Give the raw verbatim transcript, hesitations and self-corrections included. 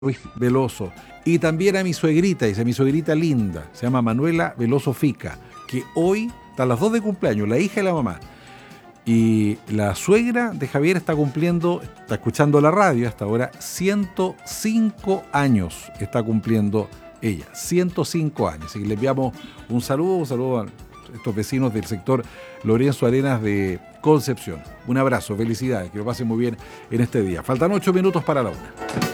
Ruiz Veloso. Y también a mi suegrita, dice mi suegrita linda, se llama Manuela Veloso Fica, que hoy están las dos de cumpleaños, la hija y la mamá. Y la suegra de Javier está cumpliendo, está escuchando la radio hasta ahora, ciento cinco años está cumpliendo ella, ciento cinco años. Así que le enviamos un saludo, un saludo a estos vecinos del sector Lorenzo Arenas de Concepción. Un abrazo, felicidades, que lo pasen muy bien en este día. Faltan ocho minutos para la una.